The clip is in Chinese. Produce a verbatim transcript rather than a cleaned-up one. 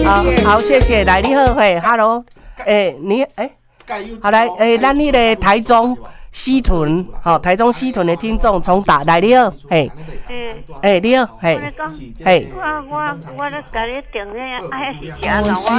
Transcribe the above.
好，好，谢谢，来你好，嘿 ，Hello， 诶，你诶，好来，诶，咱迄个台中西屯，吼，台中西屯的听众从打来你好，嘿，诶，你好，嘿，嘿， 我我我咧甲你订咧，哎是食老。